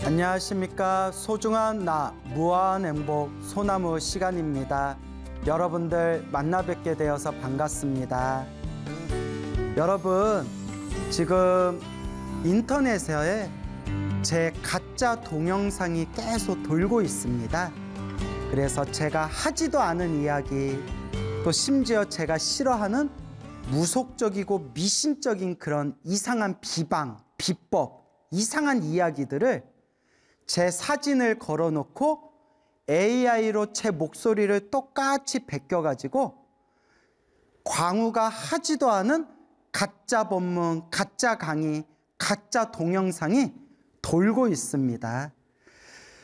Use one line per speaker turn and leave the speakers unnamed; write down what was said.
안녕하십니까. 소중한 나 무한 행복 소나무 시간입니다. 여러분들 만나 뵙게 되어서 반갑습니다. 여러분, 지금 인터넷에 제 가짜 동영상이 계속 돌고 있습니다. 그래서 제가 하지도 않은 이야기, 또 심지어 제가 싫어하는 무속적이고 미신적인 그런 이상한 비방, 비법, 이상한 이야기들을 제 사진을 걸어놓고 AI로 제 목소리를 똑같이 베껴가지고 광우가 하지도 않은 가짜 법문, 가짜 강의, 가짜 동영상이 돌고 있습니다.